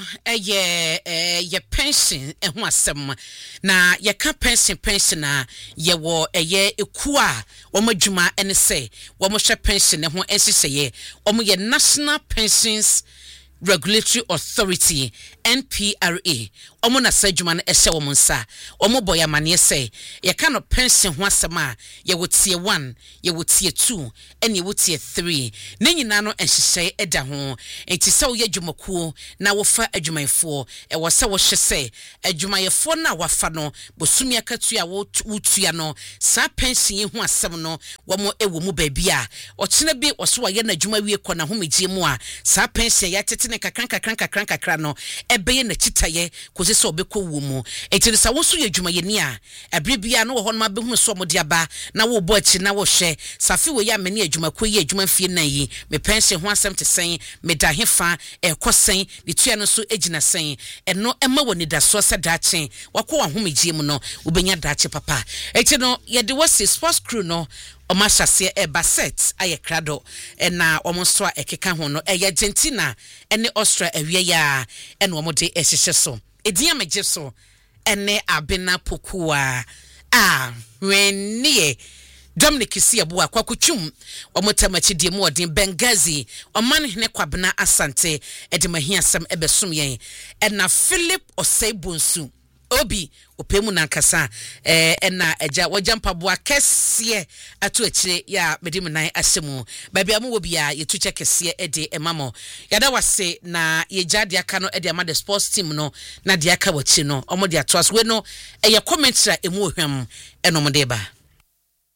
ye pension ho asem na ye ka pension na ye wo eku a omadwuma ene se wo mo hwe pension ho enseseye omo ye National Pensions Regulatory Authority NPRA omo na sadwuma no ehye wo nsa omo boya mane se ye ka no pension ho asema ye wotie 1 ye wotie 2 ene ye wotie 3 ne nyina no enhyehyɛ eda ho enti se wo ye dwumakuo na wo fa adwumayefo e wo se wo hye se adwumayefo na wafa no bosumi akatu a wo tua no sa pension ye ho asem no wo mo ewo mu ba bia okena bi wo so ye na adwuma wie kɔ na homegye mu a sa pension ya tete ne kakran no ebeye na chitaye koze se obekɔ wo mu enti sa wo so ye dwuma ye ni a abrebia no wo hɔ no ma behunu so mo de aba na wo bɔ achi na wo hwɛ safi wo ya meni adwuma kɔ ye adwuma fie na yi me pension ho asɛm te sɛn me da hefa ekɔsɛn ne tua no so egina sɛn ɛno ɛma wɔ ni da so sɛ daakye wakɔ wa homegye mu no wobenya daakye papa enti no ye de wasi sports crew no Omashase Baset aye krado na omonso a ekeka ho no Argentina ene Austria awie ya ene omode ehyehyɛ so edian megye so ene abena pokua wenie Dominic Siabu akwakuchum omotamachi die mu odin Benghazi oman hene kwabena asante edimahia sam ebesom yen ena Philip Oseibunsu obi opemu nankasa na eja wajampa boa kese atu akire ya medim nan asemu baby amu wo bia yetu che kese ede emamo yada wase na yejade aka no ede amade sports team no na de aka wachi no omode ato aswe no eye commentary emu ohwam enomode ba